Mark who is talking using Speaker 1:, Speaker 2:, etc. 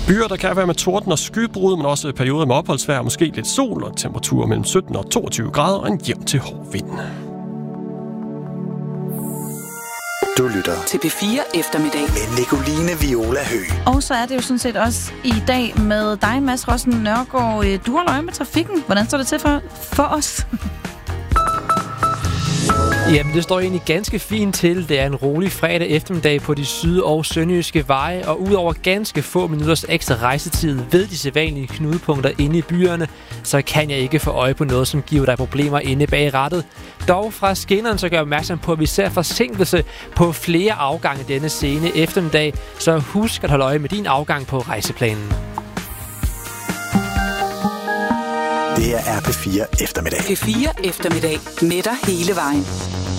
Speaker 1: Byer, der kan være med torden og skybrud, men også perioder med opholdsvejr, måske lidt sol og temperaturer mellem 17 og 22 grader og en jævn til hård vind.
Speaker 2: Du lytter
Speaker 3: til P4 Eftermiddag
Speaker 2: med Nicoline Viola Høgh.
Speaker 4: Og så er det jo sådan set også i dag med dig, Mads Rossen Nørgaard. Du har øje med trafikken. Hvordan står det til for os?
Speaker 5: Jamen, det står egentlig ganske fint til. Det er en rolig fredag eftermiddag på de syd- og sønderjyske veje, og udover ganske få minutters ekstra rejsetid ved de sædvanlige knudepunkter inde i byerne, så kan jeg ikke få øje på noget, som giver dig problemer inde bag rattet. Dog fra skinneren så gør jeg opmærksom på, at vi ser forsinkelse på flere afgange denne sene eftermiddag, så husk at holde øje med din afgang på rejseplanen.
Speaker 2: Det er P4 Eftermiddag.
Speaker 3: P4 Eftermiddag med dig hele vejen.